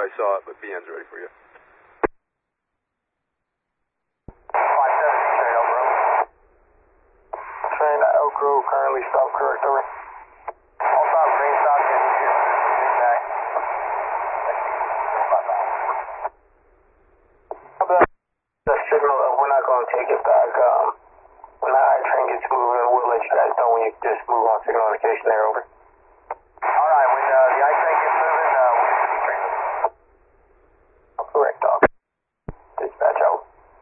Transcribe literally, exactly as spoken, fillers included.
I saw it, but B N's ready for you. five seven, straight over. Train to Elk Grove, currently stop correct over. All stop, green stop, get easier. Back. The signal, uh, we're not going to take it back. Um, when the I train gets moving, we'll let you guys know when you just move on signal indication there, over.